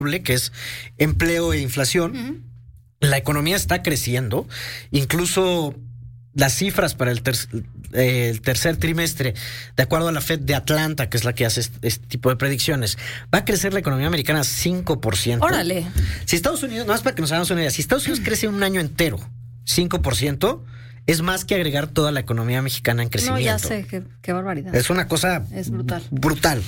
que es empleo e inflación. La economía está creciendo, incluso las cifras para el tercer trimestre, de acuerdo a la Fed de Atlanta, que es la que hace este tipo de predicciones, va a crecer la economía americana 5%. ¡Órale! Si Estados Unidos, no más para que nos hagamos una idea, si Estados Unidos crece un año entero 5%, es más que agregar toda la economía mexicana en crecimiento. No, ya sé, qué barbaridad. Es una cosa brutal.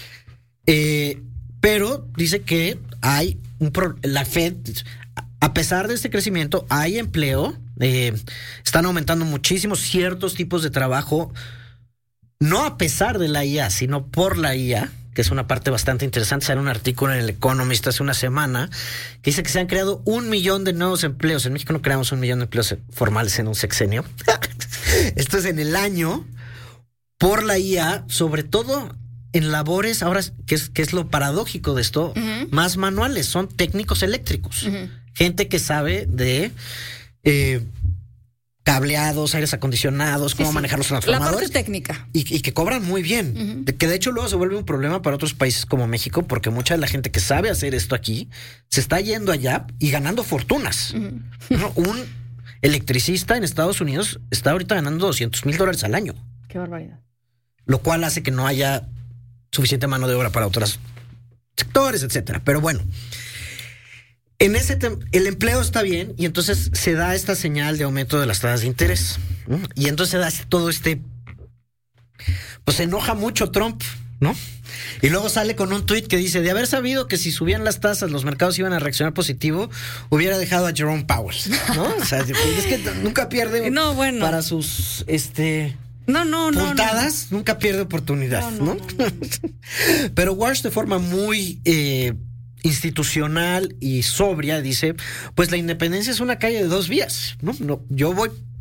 Pero dice que hay la Fed, a pesar de este crecimiento, hay empleo. Están aumentando muchísimo ciertos tipos de trabajo, no a pesar de la IA, sino por la IA, que es una parte bastante interesante. Sale un artículo en el Economist hace una semana que dice que se han creado 1 millón de nuevos empleos. En México no creamos 1 millón de empleos formales en un sexenio. Esto es en el año por la IA, sobre todo en labores, ahora, que es lo paradójico de esto, más manuales, son técnicos eléctricos. Gente que sabe de cableados, aires acondicionados, cómo manejar los transformadores. La parte técnica. Y que cobran muy bien. Que de hecho luego se vuelve un problema para otros países como México, porque mucha de la gente que sabe hacer esto aquí se está yendo allá y ganando fortunas. ¿No? Un electricista en Estados Unidos está ahorita ganando $200,000 al año. Qué barbaridad. Lo cual hace que no haya suficiente mano de obra para otros sectores, etcétera. Pero bueno, en el empleo está bien, y entonces se da esta señal de aumento de las tasas de interés, ¿no? Y entonces se da todo pues se enoja mucho Trump, ¿no? Y luego sale con un tuit que dice: de haber sabido que si subían las tasas los mercados iban a reaccionar positivo, hubiera dejado a Jerome Powell, ¿no? O sea, es que nunca pierde para sus puntadas, nunca pierde oportunidad, ¿no? Pero Walsh, de forma muy institucional y sobria, dice: pues la independencia es una calle de 2 vías, ¿no? Yo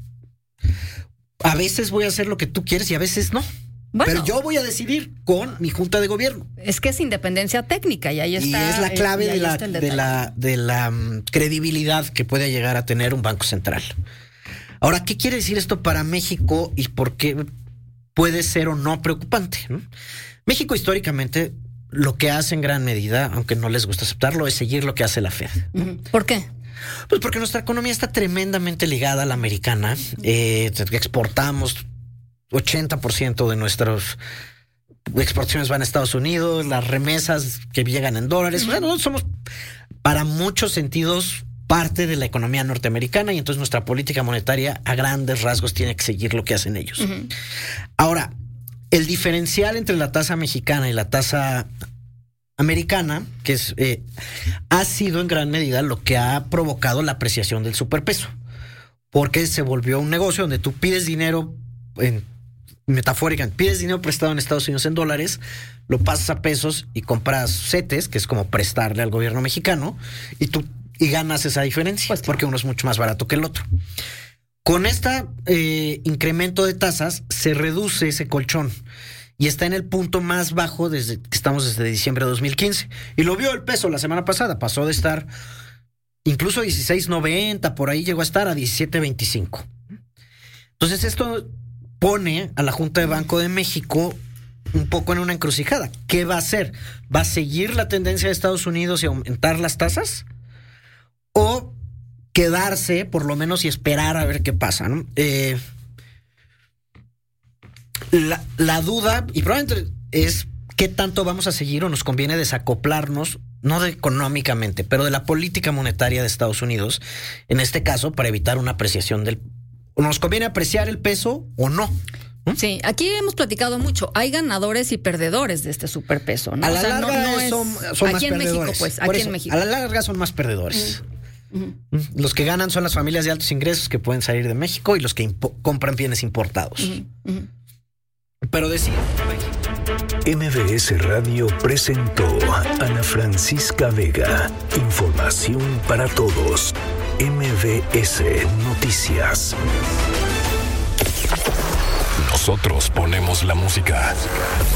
a veces voy a hacer lo que tú quieres y a veces no. Bueno, pero yo voy a decidir con mi junta de gobierno. Es que es independencia técnica y ahí está. Y es la clave de la credibilidad que puede llegar a tener un banco central. Ahora, ¿qué quiere decir esto para México y por qué puede ser o no preocupante, ¿no? México históricamente lo que hace en gran medida, aunque no les gusta aceptarlo, es seguir lo que hace la Fed. ¿Por qué? Pues porque nuestra economía está tremendamente ligada a la americana. Exportamos 80% de nuestras exportaciones van a Estados Unidos, las remesas que llegan en dólares. Bueno, somos para muchos sentidos parte de la economía norteamericana, y entonces nuestra política monetaria a grandes rasgos tiene que seguir lo que hacen ellos. Ahora, el diferencial entre la tasa mexicana y la tasa americana, que es ha sido en gran medida lo que ha provocado la apreciación del superpeso, porque se volvió un negocio donde tú pides dinero, metafóricamente, pides dinero prestado en Estados Unidos en dólares, lo pasas a pesos y compras CETES, que es como prestarle al gobierno mexicano, y ganas esa diferencia, pues, porque uno es mucho más barato que el otro. Con este incremento de tasas se reduce ese colchón y está en el punto más bajo desde diciembre de 2015. Y lo vio el peso la semana pasada, pasó de estar incluso 16.90, por ahí llegó a estar a 17.25. Entonces esto pone a la Junta de Banco de México un poco en una encrucijada. ¿Qué va a hacer? ¿Va a seguir la tendencia de Estados Unidos y aumentar las tasas? ¿O quedarse, por lo menos, y esperar a ver qué pasa, ¿no? La duda, y probablemente, es qué tanto vamos a seguir o nos conviene desacoplarnos, no económicamente, pero de la política monetaria de Estados Unidos, en este caso, para evitar una apreciación ¿nos conviene apreciar el peso o no? Sí, aquí hemos platicado mucho. Hay ganadores y perdedores de este superpeso, ¿no? A la larga son más aquí en perdedores. México, pues, aquí en México. A la larga son más perdedores. Los que ganan son las familias de altos ingresos que pueden salir de México y los que compran bienes importados. Pero decir, MBS Radio presentó Ana Francisca Vega. Información para todos. MBS Noticias. Nosotros ponemos la música.